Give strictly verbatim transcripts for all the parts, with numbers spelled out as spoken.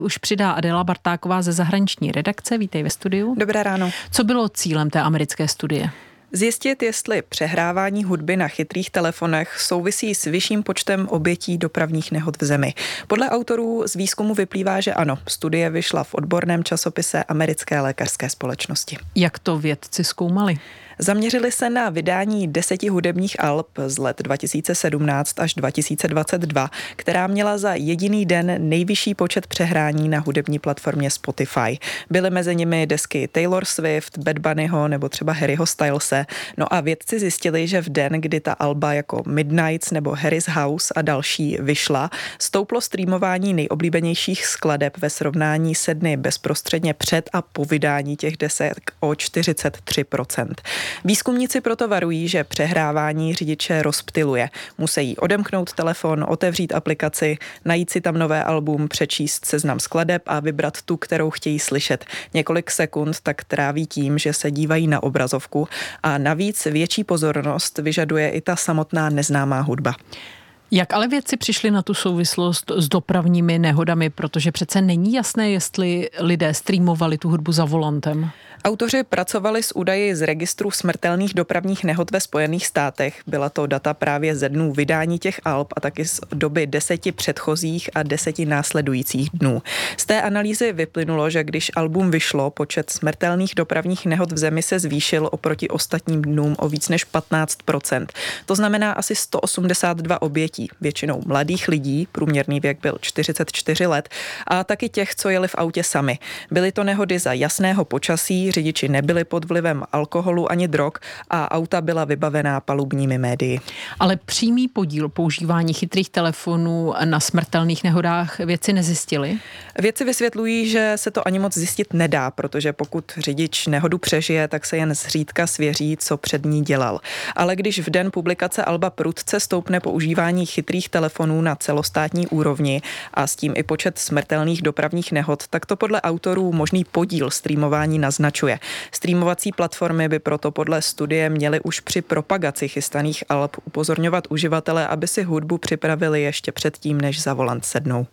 už přidá Adéla Bartáková ze zahraniční redakce. Vítej ve studiu. Dobré ráno. Co bylo cílem té americké studie? Zjistit, jestli přehrávání hudby na chytrých telefonech souvisí s vyšším počtem obětí dopravních nehod v zemi. Podle autorů z výzkumu vyplývá, že ano. Studie vyšla v odborném časopise Americké lékařské společnosti. Jak to vědci zkoumali? Zaměřili se na vydání deseti hudebních alb z let dva tisíce sedmnáct až dva tisíce dvacet dva, která měla za jediný den nejvyšší počet přehrání na hudební platformě Spotify. Byly mezi nimi desky Taylor Swift, Bad Bunnyho nebo třeba Harryho Stylese. No a vědci zjistili, že v den, kdy ta alba jako Midnights nebo Harry's House a další vyšla, stouplo streamování nejoblíbenějších skladeb ve srovnání se dny bezprostředně před a po vydání těch desek o čtyřicet tři procent. Výzkumníci proto varují, že přehrávání řidiče rozptyluje. Musí odemknout telefon, otevřít aplikaci, najít si tam nové album, přečíst seznam skladeb a vybrat tu, kterou chtějí slyšet. Několik sekund tak tráví tím, že se dívají na obrazovku a navíc větší pozornost vyžaduje i ta samotná neznámá hudba. Jak ale vědci přišli na tu souvislost s dopravními nehodami, protože přece není jasné, jestli lidé streamovali tu hudbu za volantem? Autoři pracovali s údaji z registru smrtelných dopravních nehod ve Spojených státech. Byla to data právě ze dnů vydání těch alb a taky z doby deseti předchozích a deseti následujících dnů. Z té analýzy vyplynulo, že když album vyšlo, počet smrtelných dopravních nehod v zemi se zvýšil oproti ostatním dnům o víc než patnáct procent. To znamená asi sto osmdesát dva obětí, většinou mladých lidí, průměrný věk byl čtyřicet čtyři let, a taky těch, co jeli v autě sami. Byly to nehody za jasného počasí, řidiči nebyli pod vlivem alkoholu ani drog a auta byla vybavená palubními médii. Ale přímý podíl používání chytrých telefonů na smrtelných nehodách vědci nezjistili? Vědci vysvětlují, že se to ani moc zjistit nedá, protože pokud řidič nehodu přežije, tak se jen zřídka svěří, co před ní dělal. Ale když v den publikace alba prudce stoupne používání chytrých telefonů na celostátní úrovni a s tím i počet smrtelných dopravních nehod, tak to podle autorů možný podíl streamování naznačuje. Streamovací platformy by proto podle studie měly už při propagaci chystaných alb upozorňovat uživatele, aby si hudbu připravili ještě předtím, než za volant sednou.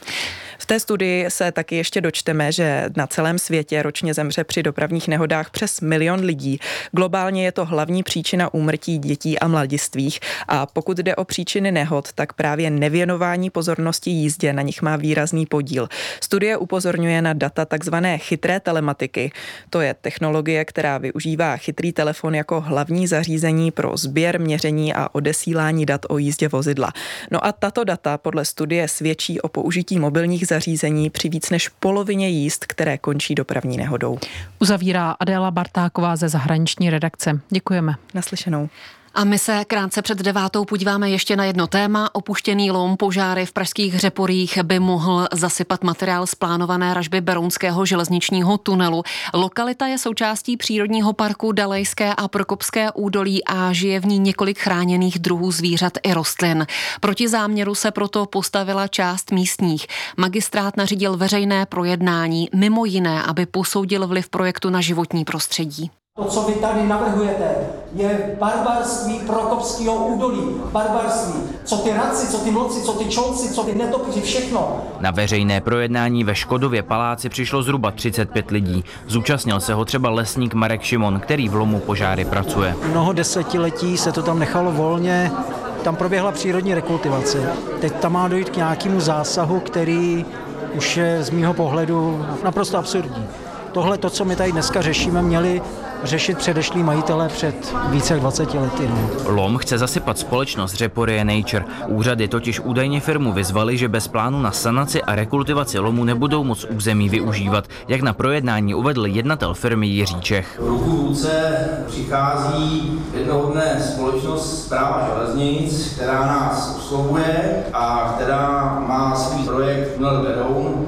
V té studii se taky ještě dočteme, že na celém světě ročně zemře při dopravních nehodách přes milion lidí. Globálně je to hlavní příčina úmrtí dětí a mladistvých a pokud jde o příčiny nehod, tak právě nevěnování pozornosti jízdě na nich má výrazný podíl. Studie upozorňuje na data takzvané chytré telematiky. To je technologie, která využívá chytrý telefon jako hlavní zařízení pro sběr, měření a odesílání dat o jízdě vozidla. No a tato data podle studie svědčí o použití mobilních zařízení při víc než polovině jízd, které končí dopravní nehodou. Uzavírá Adéla Bartáková ze zahraniční redakce. Děkujeme. Naslyšenou. A my se krátce před devátou podíváme ještě na jedno téma. Opuštěný lom, požáry v pražských Řeporích by mohl zasypat materiál z plánované ražby berounského železničního tunelu. Lokalita je součástí přírodního parku Dalejské a Prokopské údolí a žije v ní několik chráněných druhů zvířat i rostlin. Proti záměru se proto postavila část místních. Magistrát nařídil veřejné projednání, mimo jiné, aby posoudil vliv projektu na životní prostředí. To, co vy tady navrhujete, je barbarství Prokopského údolí. Barbarství. Co ty radci, co ty mlodci, co ty čolci, co ty netopři, všechno. Na veřejné projednání ve Škodově paláci přišlo zhruba třicet pět lidí. Zúčastnil se ho třeba lesník Marek Šimon, který v lomu požáry pracuje. Mnoho desetiletí se to tam nechalo volně, tam proběhla přírodní rekultivace. Teď tam má dojít k nějakému zásahu, který už je z mýho pohledu naprosto absurdní. Tohle, to, co my tady dneska řešíme, měli řešit předešlí majitele před více jak dvaceti lety. No. Lom chce zasypat společnost Řeporyje Nature. Úřady totiž údajně firmu vyzvali, že bez plánu na sanaci a rekultivaci lomu nebudou moc území využívat, jak na projednání uvedl jednatel firmy Jiří Čech. Ruku v ruce přichází jednohodné společnost Správa železnic, která nás oslovuje a která má svůj projekt tunel Beroun.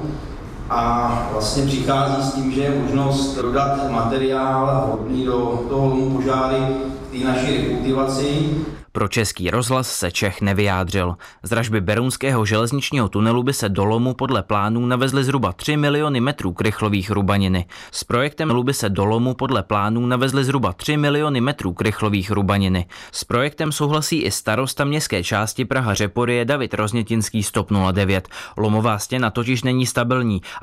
A vlastně přichází s tím, že je možnost dodat materiál vhodný do toho lomu požáry k té naší rekultivaci. Pro Český rozhlas se Čech nevyjádřil. Z dražby berounského železničního tunelu by se do lomu podle plánů navezly zhruba tři miliony metrů krychlových rubaniny. S projektem by se do lomu podle plánů navezly zhruba tři miliony metrů krychlových rubaniny. S projektem souhlasí i starosta městské části Praha Řeporyje David Roznětinský z TOP nula devět. Lomová stěna totiž není stabilní